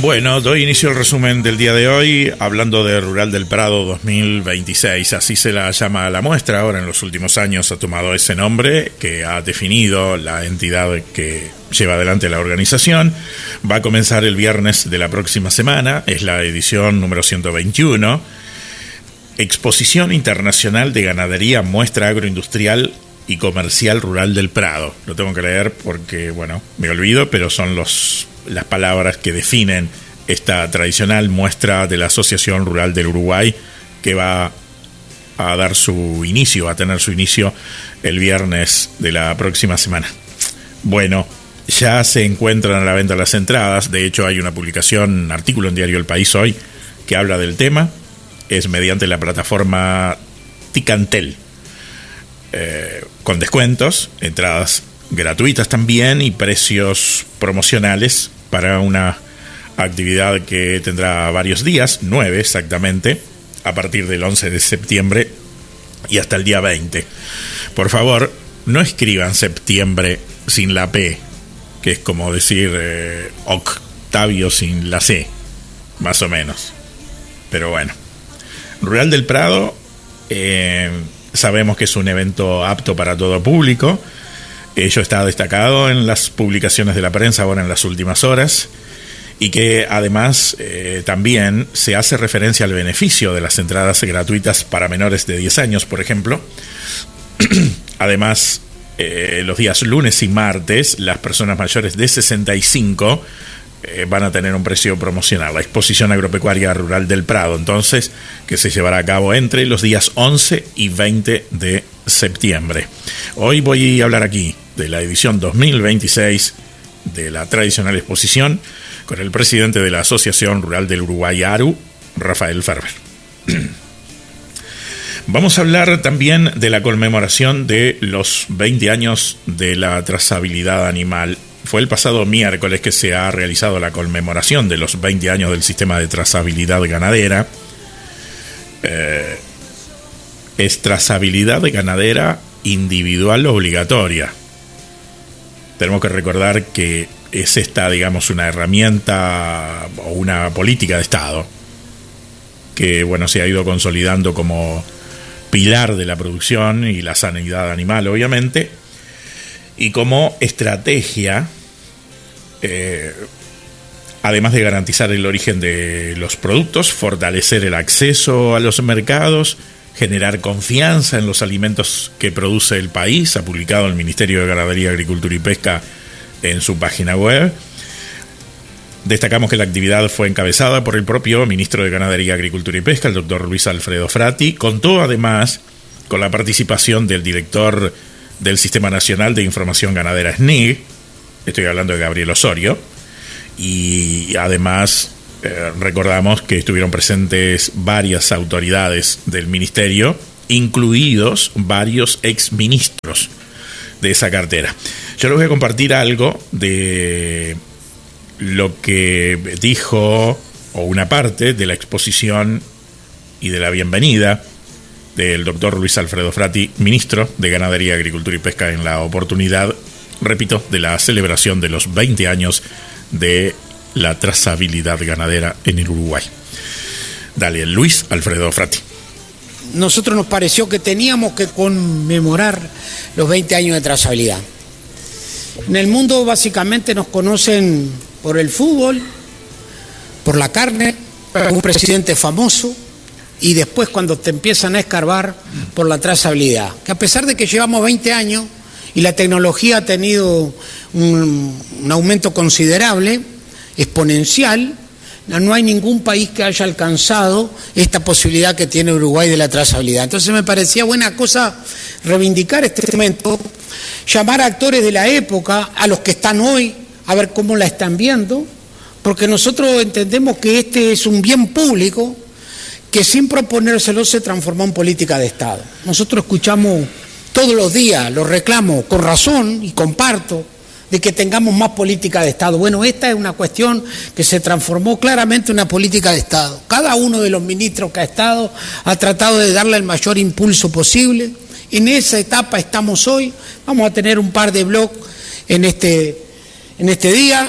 Bueno, doy inicio al resumen del día de hoy hablando de Rural del Prado 2026, así se la llama la muestra. Ahora en los últimos años ha tomado ese nombre que ha definido la entidad que lleva adelante la organización. Va a comenzar el viernes de la próxima semana, es la edición número 121. Exposición Internacional de Ganadería, Muestra Agroindustrial y Comercial Rural del Prado. Lo tengo que leer porque, bueno, me olvido, pero son las palabras que definen esta tradicional muestra de la Asociación Rural del Uruguay, que va a dar su inicio, a tener su inicio el viernes de la próxima semana. Bueno, ya se encuentran a la venta las entradas. De hecho, hay una publicación, un artículo en Diario El País hoy que habla del tema. Es mediante la plataforma Ticantel, con descuentos, entradas gratuitas también y precios promocionales para una actividad que tendrá varios días, 9 exactamente, a partir del 11 de septiembre y hasta el día 20. Por favor, no escriban septiembre sin la P, que es como decir Octavio sin la C, más o menos. Pero bueno, Rural del Prado, sabemos que es un evento apto para todo público. Ello está destacado en las publicaciones de la prensa ahora en las últimas horas, y que además también se hace referencia al beneficio de las entradas gratuitas para menores de 10 años, por ejemplo. Además, los días lunes y martes, las personas mayores de 65 van a tener un precio promocional. La exposición agropecuaria rural del Prado, entonces, que se llevará a cabo entre los días 11 y 20 de septiembre. Hoy voy a hablar aquí de la edición 2026 de la tradicional exposición con el presidente de la Asociación Rural del Uruguay, ARU, Rafael Ferber. Vamos a hablar también de la conmemoración de los 20 años de la trazabilidad animal. Fue el pasado miércoles que se ha realizado la conmemoración de los 20 años del sistema de trazabilidad ganadera. Es trazabilidad ganadera individual obligatoria. Tenemos que recordar que es esta, digamos, una herramienta o una política de Estado que, bueno, se ha ido consolidando como pilar de la producción y la sanidad animal, obviamente, y como estrategia, además de garantizar el origen de los productos, fortalecer el acceso a los mercados, generar confianza en los alimentos que produce el país. Ha publicado el Ministerio de Ganadería, Agricultura y Pesca en su página web. Destacamos que la actividad fue encabezada por el propio ministro de Ganadería, Agricultura y Pesca, el doctor Luis Alfredo Frati. Contó además con la participación del director del Sistema Nacional de Información Ganadera, SNIG, estoy hablando de Gabriel Osorio, y además recordamos que estuvieron presentes varias autoridades del ministerio, incluidos varios exministros de esa cartera. Yo les voy a compartir algo de lo que dijo, o una parte de la exposición y de la bienvenida del doctor Luis Alfredo Frati, ministro de Ganadería, Agricultura y Pesca, en la oportunidad, repito, de la celebración de los 20 años de la trazabilidad ganadera en el Uruguay. Dale, Luis Alfredo Frati. Nosotros nos pareció que teníamos que conmemorar los 20 años de trazabilidad. En el mundo básicamente nos conocen por el fútbol, por la carne, por un presidente famoso, y después cuando te empiezan a escarbar por la trazabilidad. Que a pesar de que llevamos 20 años y la tecnología ha tenido un aumento considerable, exponencial, no hay ningún país que haya alcanzado esta posibilidad que tiene Uruguay de la trazabilidad. Entonces me parecía buena cosa reivindicar este momento, llamar a actores de la época, a los que están hoy, a ver cómo la están viendo, porque nosotros entendemos que este es un bien público que sin proponérselo se transformó en política de Estado. Nosotros escuchamos todos los días los reclamos, con razón, y comparto, de que tengamos más política de Estado. Bueno, esta es una cuestión que se transformó claramente en una política de Estado. Cada uno de los ministros que ha estado ha tratado de darle el mayor impulso posible. En esa etapa estamos hoy. Vamos a tener un par de blogs en este día.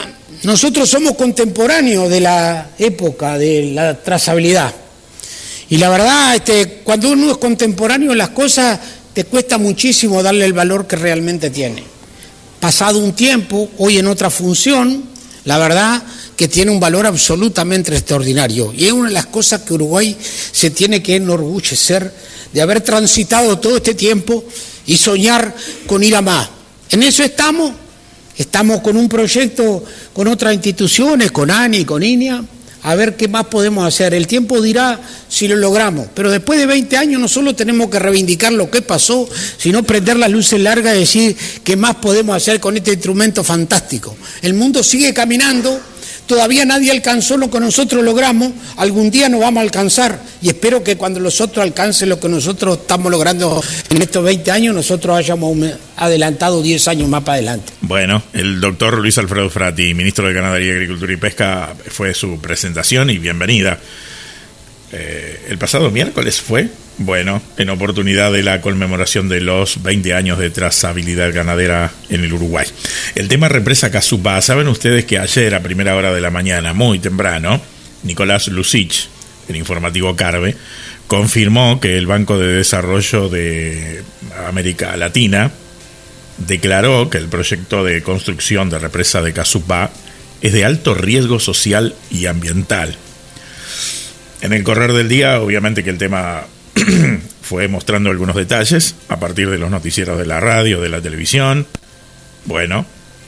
nosotros somos contemporáneos de la época de la trazabilidad. Y la verdad, cuando uno es contemporáneo de las cosas, te cuesta muchísimo darle el valor que realmente tiene. Pasado un tiempo, hoy en otra función, la verdad que tiene un valor absolutamente extraordinario. Y es una de las cosas que Uruguay se tiene que enorgullecer de haber transitado todo este tiempo y soñar con ir a más. En eso estamos con un proyecto con otras instituciones, con ANI, con INEA, a ver qué más podemos hacer. El tiempo dirá si lo logramos, pero después de 20 años no solo tenemos que reivindicar lo que pasó, sino prender las luces largas y decir qué más podemos hacer con este instrumento fantástico. El mundo sigue caminando, todavía nadie alcanzó lo que nosotros logramos, algún día nos vamos a alcanzar, y espero que cuando los otros alcancen lo que nosotros estamos logrando en estos 20 años, nosotros hayamos adelantado 10 años más para adelante. Bueno, el doctor Luis Alfredo Frati, ministro de Ganadería, Agricultura y Pesca, fue su presentación y bienvenida. El pasado miércoles fue, bueno, en oportunidad de la conmemoración de los 20 años de trazabilidad ganadera en el Uruguay. El tema represa Casupá. Saben ustedes que ayer a primera hora de la mañana, muy temprano, Nicolás Lucich, el informativo Carve, confirmó que el Banco de Desarrollo de América Latina declaró que el proyecto de construcción de represa de Casupá es de alto riesgo social y ambiental. En el correr del día, obviamente que el tema fue mostrando algunos detalles a partir de los noticieros de la radio, de la televisión. Bueno,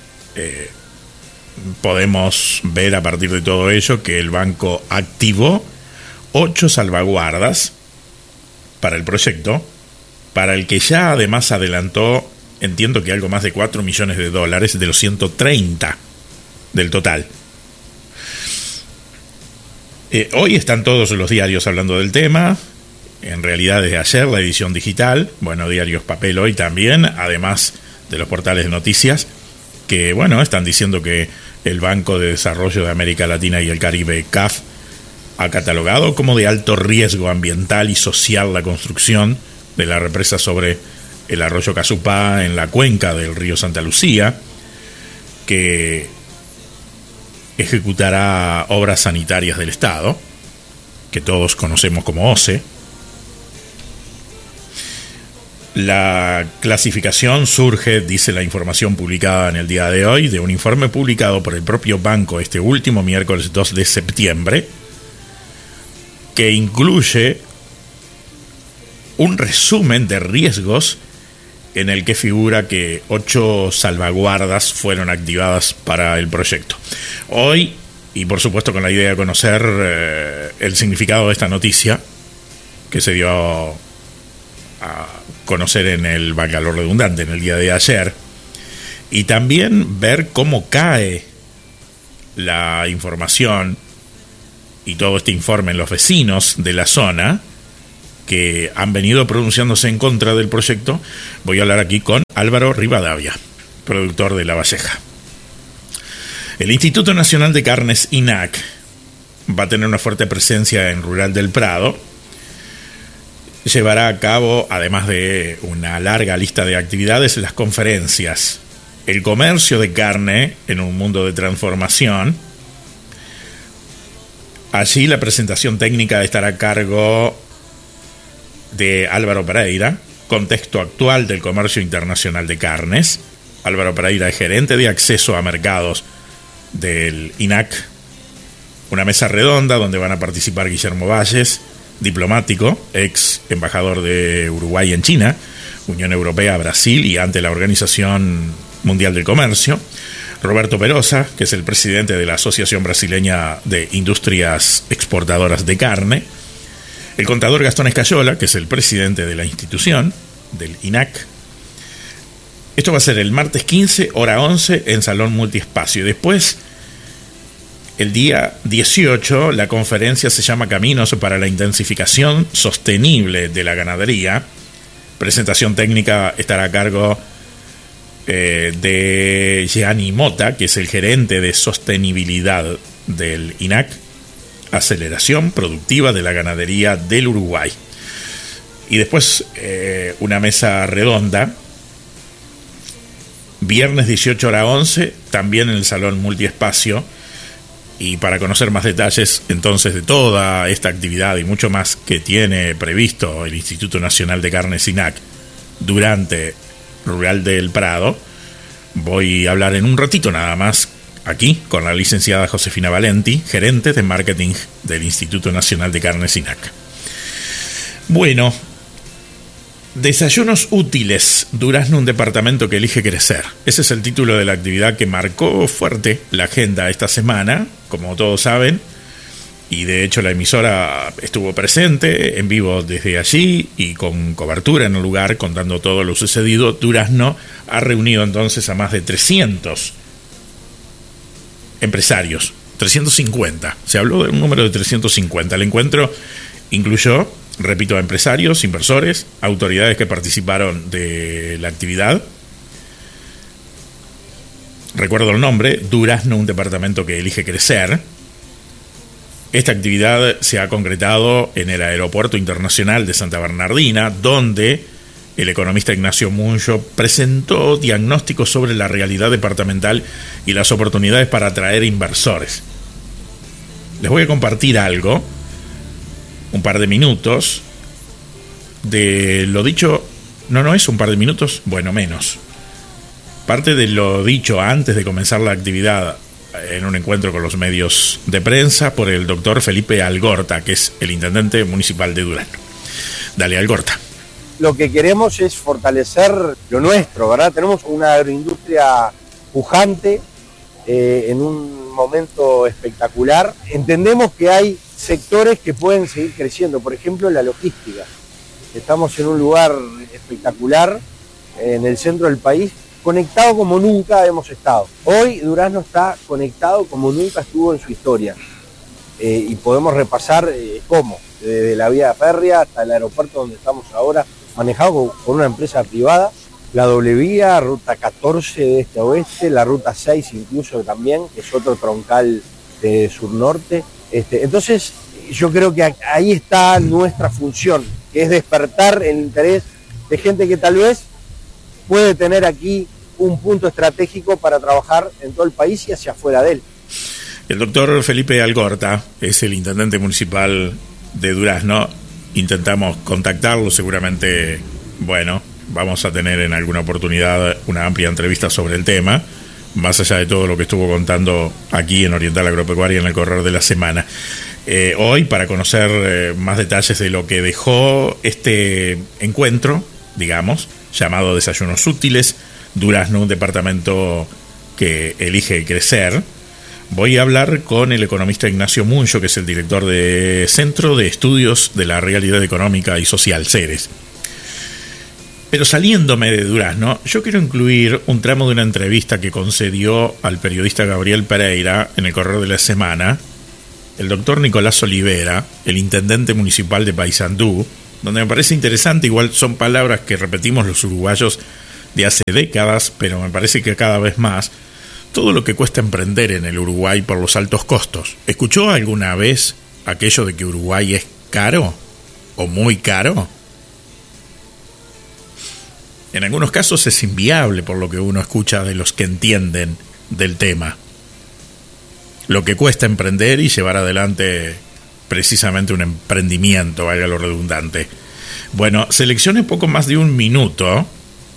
podemos ver a partir de todo ello que el banco activó 8 salvaguardas para el proyecto, para el que ya además adelantó, entiendo que algo más de $4 millones de los 130 del total. Hoy están todos los diarios hablando del tema, en realidad desde ayer la edición digital, bueno, diarios papel hoy también, además de los portales de noticias, que bueno, están diciendo que el Banco de Desarrollo de América Latina y el Caribe, CAF, ha catalogado como de alto riesgo ambiental y social la construcción de la represa sobre el arroyo Casupá en la cuenca del río Santa Lucía, que ejecutará obras sanitarias del Estado, que todos conocemos como OCE. La clasificación surge, dice la información publicada en el día de hoy, de un informe publicado por el propio banco este último miércoles 2 de septiembre, que incluye un resumen de riesgos en el que figura que 8 salvaguardas fueron activadas para el proyecto. Hoy, y por supuesto con la idea de conocer el significado de esta noticia, que se dio a conocer en el valor redundante en el día de ayer, y también ver cómo cae la información y todo este informe en los vecinos de la zona que han venido pronunciándose en contra del proyecto. Voy a hablar aquí con Álvaro Rivadavia, productor de La Valleja. El Instituto Nacional de Carnes, INAC, va a tener una fuerte presencia en Rural del Prado. Llevará a cabo, además de una larga lista de actividades, las conferencias El comercio de carne en un mundo de transformación. Allí la presentación técnica estará a cargo de Álvaro Pereira, contexto actual del comercio internacional de carnes. Álvaro Pereira es gerente de acceso a mercados del INAC. Una mesa redonda donde van a participar Guillermo Valles, diplomático, ex embajador de Uruguay en China, Unión Europea, Brasil y ante la Organización Mundial del Comercio. Roberto Perosa, que es el presidente de la Asociación Brasileña de Industrias Exportadoras de Carne. El contador Gastón Escayola, que es el presidente de la institución, del INAC. Esto va a ser el martes 15, hora 11, en Salón Multiespacio. Y después, el día 18, la conferencia se llama Caminos para la Intensificación Sostenible de la Ganadería. Presentación técnica estará a cargo de Gianni Mota, que es el gerente de sostenibilidad del INAC. Aceleración productiva de la ganadería del Uruguay. Y después una mesa redonda viernes 18 horas 11, también en el Salón Multiespacio. Y para conocer más detalles entonces de toda esta actividad y mucho más que tiene previsto el Instituto Nacional de Carnes INAC durante Rural del Prado, voy a hablar en un ratito nada más aquí con la licenciada Josefina Valenti, gerente de marketing del Instituto Nacional de Carnes INAC. Bueno, desayunos útiles, Durazno, un departamento que elige crecer. Ese es el título de la actividad que marcó fuerte la agenda esta semana, como todos saben, y de hecho la emisora estuvo presente en vivo desde allí y con cobertura en el lugar contando todo lo sucedido. Durazno ha reunido entonces a más de 300 empresarios, 350, se habló de un número de 350. El encuentro incluyó, repito, a empresarios, inversores, autoridades que participaron de la actividad. Recuerdo el nombre, Durazno, un departamento que elige crecer. Esta actividad se ha concretado en el Aeropuerto Internacional de Santa Bernardina, donde el economista Ignacio Muncho presentó diagnósticos sobre la realidad departamental y las oportunidades para atraer inversores. Les voy a compartir algo, un par de minutos de lo dicho. No es un par de minutos, bueno, menos. Parte de lo dicho antes de comenzar la actividad en un encuentro con los medios de prensa por el doctor Felipe Algorta, que es el intendente municipal de Durazno. Dale, Algorta. Lo que queremos es fortalecer lo nuestro, ¿verdad? Tenemos una agroindustria pujante, en un momento espectacular. Entendemos que hay sectores que pueden seguir creciendo, por ejemplo la logística. Estamos en un lugar espectacular, en el centro del país, conectado como nunca hemos estado. Hoy Durazno está conectado como nunca estuvo en su historia, y podemos repasar cómo, desde la vía férrea hasta el aeropuerto donde estamos ahora, manejado por una empresa privada, la doble vía, ruta 14 de este a oeste, la ruta 6 incluso también, que es otro troncal de sur-norte. Entonces yo creo que ahí está nuestra función, que es despertar el interés de gente que tal vez puede tener aquí un punto estratégico para trabajar en todo el país y hacia afuera de él. El doctor Felipe Algorta es el intendente municipal de Durazno. Intentamos contactarlo, seguramente, bueno, vamos a tener en alguna oportunidad una amplia entrevista sobre el tema, más allá de todo lo que estuvo contando aquí en Oriental Agropecuaria en el correr de la semana. Hoy, para conocer más detalles de lo que dejó este encuentro, digamos, llamado Desayunos Útiles, Durazno, un departamento que elige crecer, voy a hablar con el economista Ignacio Muncho, que es el director de Centro de Estudios de la Realidad Económica y Social, CERES. Pero saliéndome de Durazno, yo quiero incluir un tramo de una entrevista que concedió al periodista Gabriel Pereira en el correr de la semana el doctor Nicolás Olivera, el intendente municipal de Paysandú, donde me parece interesante. Igual son palabras que repetimos los uruguayos de hace décadas, pero me parece que cada vez más, todo lo que cuesta emprender en el Uruguay por los altos costos. ¿Escuchó alguna vez aquello de que Uruguay es caro o muy caro? En algunos casos es inviable, por lo que uno escucha de los que entienden del tema. Lo que cuesta emprender y llevar adelante precisamente un emprendimiento, valga lo redundante. Bueno, seleccioné poco más de un minuto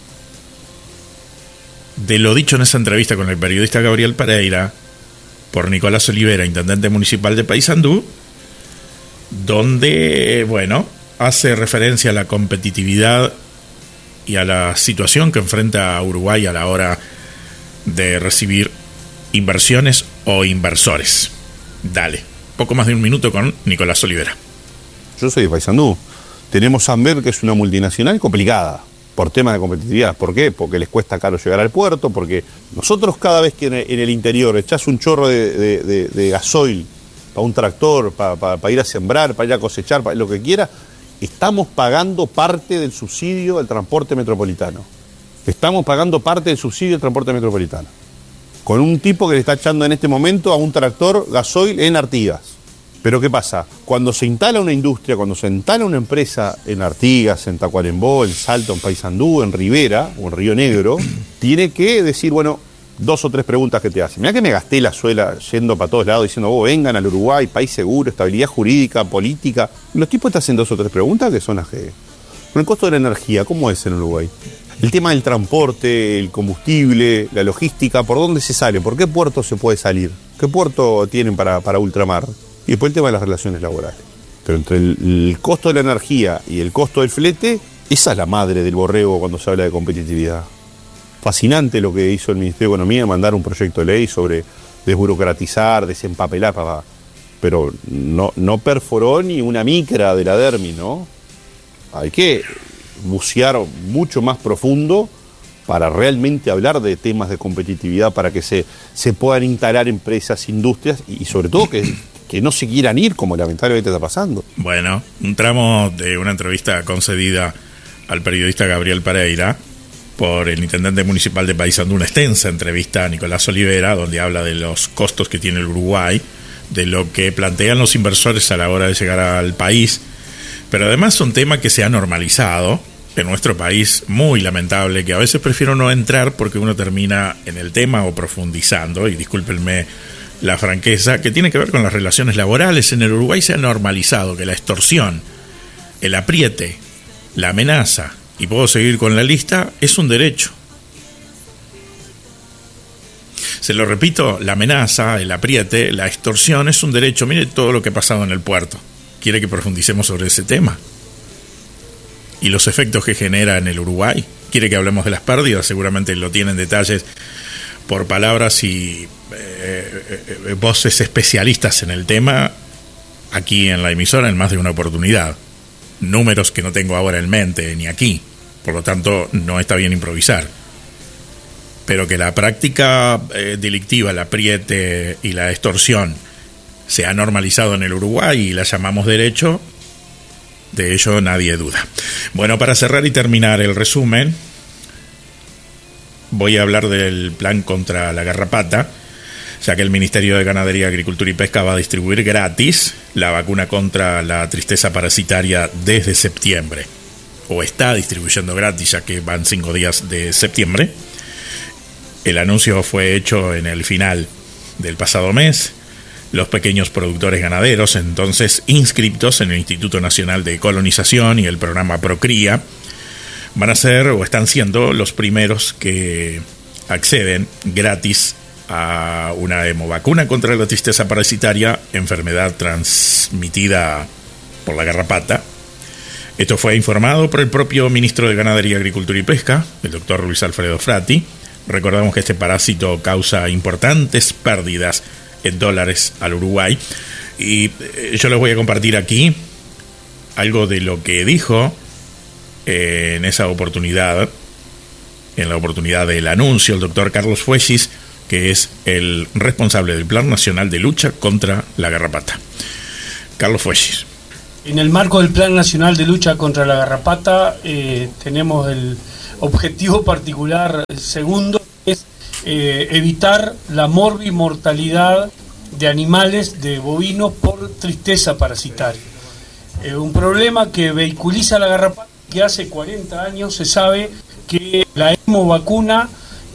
de lo dicho en esa entrevista con el periodista Gabriel Pereira por Nicolás Olivera, intendente municipal de Paysandú, donde, bueno, hace referencia a la competitividad y a la situación que enfrenta Uruguay a la hora de recibir inversiones o inversores. Dale, poco más de un minuto con Nicolás Olivera. Yo soy de Paysandú. Tenemos Amber, que es una multinacional complicada por tema de competitividad. ¿Por qué? Porque les cuesta caro llegar al puerto, porque nosotros cada vez que en el interior echás un chorro de gasoil para un tractor, para ir a sembrar, para ir a cosechar, para lo que quiera, estamos pagando parte del subsidio del transporte metropolitano. Estamos pagando parte del subsidio del transporte metropolitano. Con un tipo que le está echando en este momento a un tractor gasoil en Artigas. Pero ¿qué pasa? Cuando se instala una industria, cuando se instala una empresa en Artigas, en Tacuarembó, en Salto, en Paysandú, en Rivera o en Río Negro, tiene que decir, bueno, 2 o 3 preguntas que te hacen. Mirá que me gasté la suela yendo para todos lados diciendo, vengan al Uruguay, país seguro, estabilidad jurídica, política. Los tipos te hacen 2 o 3 preguntas que son las que... Con el costo de la energía, ¿cómo es en Uruguay? El tema del transporte, el combustible, la logística, ¿por dónde se sale? ¿Por qué puerto se puede salir? ¿Qué puerto tienen para ultramar? Y después el tema de las relaciones laborales. Pero entre el costo de la energía y el costo del flete, esa es la madre del borrego cuando se habla de competitividad. Fascinante lo que hizo el Ministerio de Economía, mandar un proyecto de ley sobre desburocratizar, desempapelar, pero no perforó ni una micra de la dermis, ¿no? Hay que bucear mucho más profundo para realmente hablar de temas de competitividad, para que se puedan instalar empresas, industrias y sobre todo que no se quieran ir, como lamentablemente está pasando. Bueno, un tramo de una entrevista concedida al periodista Gabriel Pereira por el intendente municipal de Paysandú, una extensa entrevista a Nicolás Olivera, donde habla de los costos que tiene el Uruguay, de lo que plantean los inversores a la hora de llegar al país, pero además es un tema que se ha normalizado en nuestro país, muy lamentable, que a veces prefiero no entrar porque uno termina en el tema o profundizando, y discúlpenme la franqueza, que tiene que ver con las relaciones laborales. En el Uruguay se ha normalizado que la extorsión, el apriete, la amenaza, y puedo seguir con la lista, es un derecho. Se lo repito, la amenaza, el apriete, la extorsión es un derecho. Mire todo lo que ha pasado en el puerto. ¿Quiere que profundicemos sobre ese tema? ¿Y los efectos que genera en el Uruguay? ¿Quiere que hablemos de las pérdidas? Seguramente lo tienen detalles por palabras y voces especialistas en el tema aquí en la emisora en más de una oportunidad. Números que no tengo ahora en mente ni aquí, por lo tanto no está bien improvisar. Pero que la práctica delictiva, el apriete y la extorsión se ha normalizado en el Uruguay y la llamamos derecho, de ello nadie duda. Bueno, para cerrar y terminar el resumen, voy a hablar del plan contra la garrapata, ya que el Ministerio de Ganadería, Agricultura y Pesca va a distribuir gratis la vacuna contra la tristeza parasitaria desde septiembre, o está distribuyendo gratis, ya que van 5 días de septiembre. El anuncio fue hecho en el final del pasado mes. Los pequeños productores ganaderos, entonces inscriptos en el Instituto Nacional de Colonización y el programa Procría, van a ser o están siendo los primeros que acceden gratis a una hemovacuna contra la tristeza parasitaria, enfermedad transmitida por la garrapata. Esto fue informado por el propio ministro de Ganadería, Agricultura y Pesca, el doctor Luis Alfredo Frati. Recordamos que este parásito causa importantes pérdidas en dólares al Uruguay, y yo les voy a compartir aquí algo de lo que dijo en esa oportunidad, en la oportunidad del anuncio, el doctor Carlos Fuesis, que es el responsable del Plan Nacional de Lucha contra la Garrapata. Carlos Fuesis. En el marco del Plan Nacional de Lucha contra la Garrapata tenemos el objetivo particular segundo, es evitar la morbimortalidad de animales, de bovinos, por tristeza parasitaria. Un problema que vehiculiza la garrapata, que hace 40 años se sabe que la hemovacuna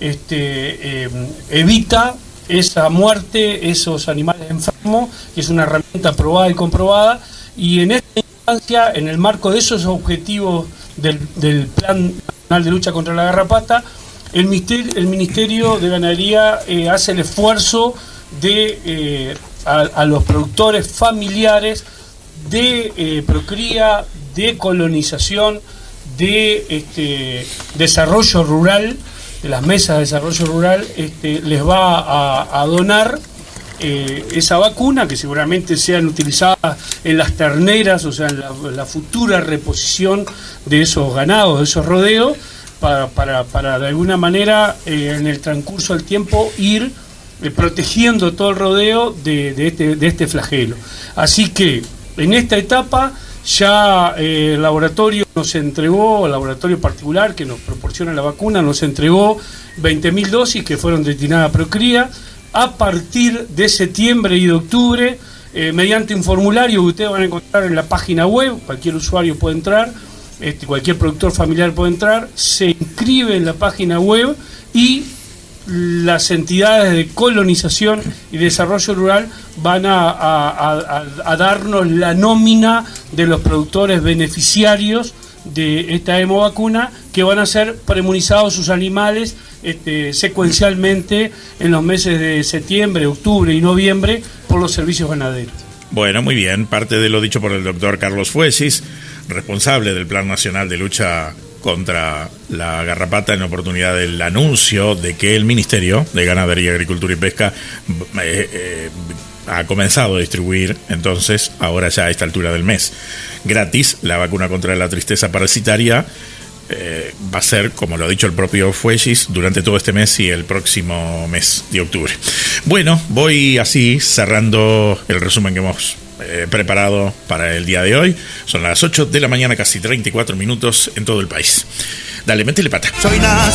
evita esa muerte, esos animales enfermos, que es una herramienta probada y comprobada, y en esta instancia, en el marco de esos objetivos del Plan Nacional de Lucha contra la Garrapata, el Ministerio de Ganadería hace el esfuerzo de a los productores familiares de procría, de colonización, de desarrollo rural, de las mesas de desarrollo rural, les va a donar esa vacuna, que seguramente sean utilizadas en las terneras, o sea, en la futura reposición de esos ganados, de esos rodeos, para de alguna manera en el transcurso del tiempo ir protegiendo todo el rodeo de este flagelo. Así que en esta etapa ya el laboratorio nos entregó, el laboratorio particular que nos proporciona la vacuna, nos entregó 20.000 dosis que fueron destinadas a Procría. A partir de septiembre y de octubre, mediante un formulario que ustedes van a encontrar en la página web, cualquier usuario puede entrar, cualquier productor familiar puede entrar, se inscribe en la página web y las entidades de colonización y desarrollo rural van a darnos la nómina de los productores beneficiarios de esta hemovacuna, que van a ser premunizados sus animales secuencialmente en los meses de septiembre, octubre y noviembre por los servicios ganaderos. Bueno, muy bien. Parte de lo dicho por el doctor Carlos Fuesis, responsable del Plan Nacional de Lucha contra la Garrapata, en oportunidad del anuncio de que el Ministerio de Ganadería, Agricultura y Pesca ha comenzado a distribuir, entonces, ahora ya a esta altura del mes, gratis la vacuna contra la tristeza parasitaria. Va a ser, como lo ha dicho el propio Fuesis, durante todo este mes y el próximo mes de octubre. Bueno, voy así cerrando el resumen que hemos preparado para el día de hoy. Son las 8 de la mañana, casi 34 minutos en todo el país. Dale, métele pata.